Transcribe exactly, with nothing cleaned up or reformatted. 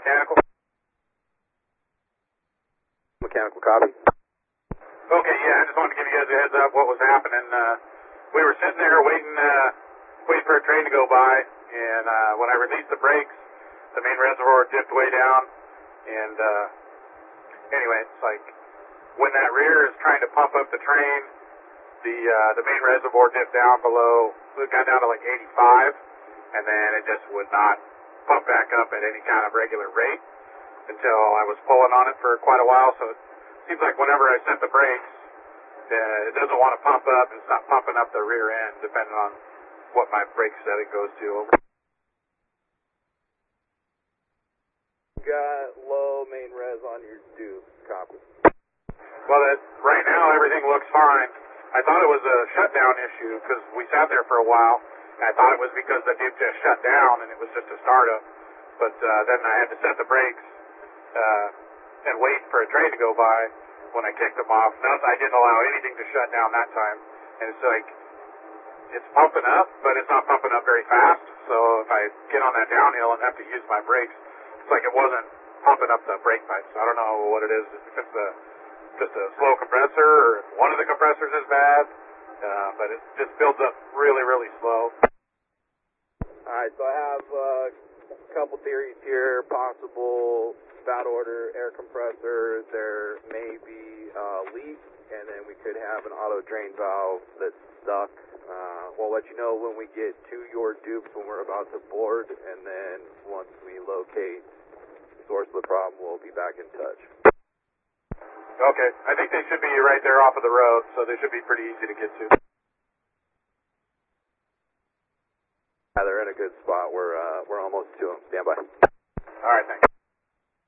mechanical? Mechanical copy. Okay, yeah, I just wanted to give you guys a heads up what was happening. Uh, we were sitting there waiting, uh, waiting for a train to go by, and uh, when I released the brakes, the main reservoir dipped way down, and uh, anyway, it's like when that rear is trying to pump up the train, the uh, the main reservoir dipped down below, it got down to like eighty-five, and then it just would not pump back up at any kind of regular rate until I was pulling on it for quite a while. So it seems like whenever I set the brakes, uh, it doesn't want to pump up. It's not pumping up the rear end, depending on what my brake setting goes to. Over. Got low main res on your Duke. Copy. Well, that, right now everything looks fine. I thought it was a shutdown issue because we sat there for a while, and I thought it was because the Duke just shut down and it was just a startup. But uh, then I had to set the brakes uh, and wait for a train to go by when I kicked them off. No, I didn't allow anything to shut down that time. And it's like, it's pumping up, but it's not pumping up very fast. So if I get on that downhill and have to use my brakes, it's like it wasn't pumping up the brake pipes. I don't know what it is, if it's a, just a slow compressor or if one of the compressors is bad. Uh, but it just builds up really, really slow. Alright, so I have uh, a couple theories here. Possible bad order air compressor. There may be a leak, and then we could have an auto drain valve that's stuck. Uh, we'll let you know when we get to your dupes when we're about to board, and then once we locate the source of the problem, we'll be back in touch. Okay, I think they should be right there off of the road, so they should be pretty easy to get to. Yeah, they're in a good spot. We're uh, we're almost to them. Stand by.